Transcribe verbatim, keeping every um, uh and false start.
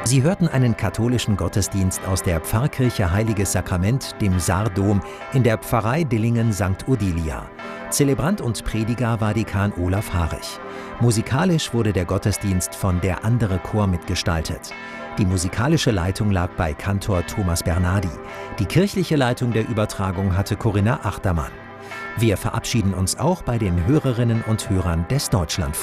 Sie hörten einen katholischen Gottesdienst aus der Pfarrkirche Heiliges Sakrament, dem Saardom, in der Pfarrei Dillingen Sankt Odilia. Zelebrant und Prediger war Dekan Olaf Harich. Musikalisch wurde der Gottesdienst von Der andere Chor mitgestaltet. Die musikalische Leitung lag bei Kantor Thomas Bernardi. Die kirchliche Leitung der Übertragung hatte Corinna Achtermann. Wir verabschieden uns auch bei den Hörerinnen und Hörern des Deutschlandfunks.